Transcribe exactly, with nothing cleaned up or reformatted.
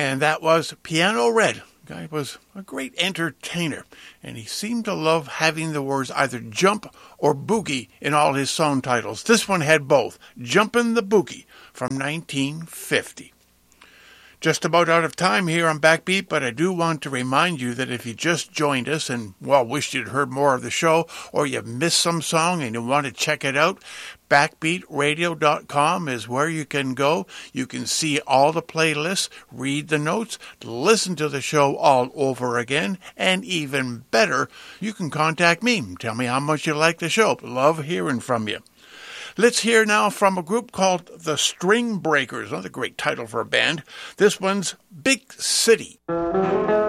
And that was Piano Red. The guy was a great entertainer, and he seemed to love having the words either jump or boogie in all his song titles. This one had both, Jumpin' the Boogie from nineteen fifty. Just about out of time here on Backbeat, but I do want to remind you that if you just joined us and, well, wished you'd heard more of the show, or you've missed some song and you want to check it out, backbeat radio dot com is where you can go. You can see all the playlists, read the notes, listen to the show all over again, and even better, you can contact me. Tell me how much you like the show. Love hearing from you. Let's hear now from a group called the String Breakers. Another great title for a band. This one's Big City.